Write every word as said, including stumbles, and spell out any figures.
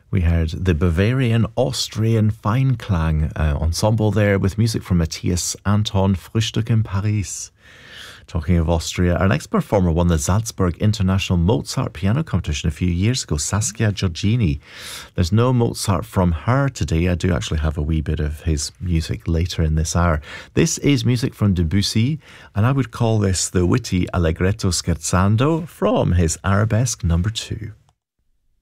We heard the Bavarian Austrian Feinklang uh, ensemble there with music from Matthias Anton, Frühstück in Paris. Talking of Austria, our next performer won the Salzburg International Mozart Piano Competition a few years ago, Saskia Giorgini. There's no Mozart from her today. I do actually have a wee bit of his music later in this hour. This is music from Debussy, and I would call this the witty Allegretto Scherzando from his Arabesque number two.